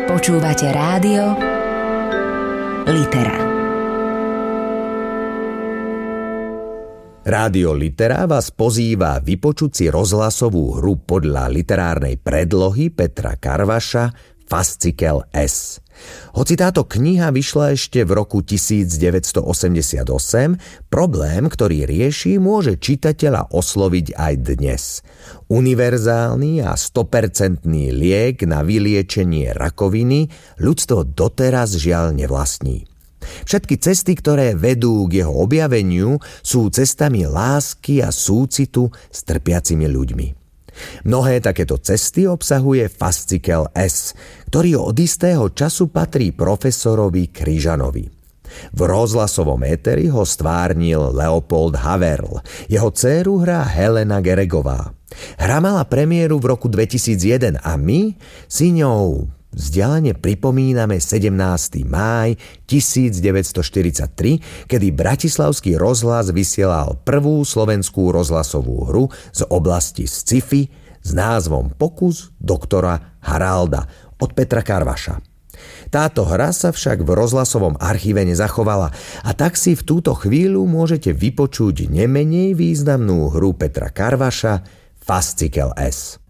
Počúvate rádio Litera. Rádio Litera vás pozýva vypočuť si rozhlasovú hru podľa literárnej predlohy Petra Karvaša Fascikel S. Hoci táto kniha vyšla ešte v roku 1988, problém, ktorý rieši, môže čitateľa osloviť aj dnes. Univerzálny a 100% liek na vyliečenie rakoviny ľudstvo doteraz žiaľ nevlastní. Všetky cesty, ktoré vedú k jeho objaveniu, sú cestami lásky a súcitu s trpiacimi ľuďmi. Mnohé takéto cesty obsahuje Fascikel S, ktorý od istého času patrí profesorovi Kryžanovi. V rozhlasovom éteri ho stvárnil Leopold Haverl, jeho dcéru hrá Helena Geregová. Hra mala premiéru v roku 2001 a my si ňou vzdialene pripomíname 17. máj 1943, kedy Bratislavský rozhlas vysielal prvú slovenskú rozhlasovú hru z oblasti sci-fi s názvom Pokus doktora Haralda od Petra Karvaša. Táto hra sa však v rozhlasovom archíve nezachovala a tak si v túto chvíľu môžete vypočuť nemenej významnú hru Petra Karvaša Fascikel S.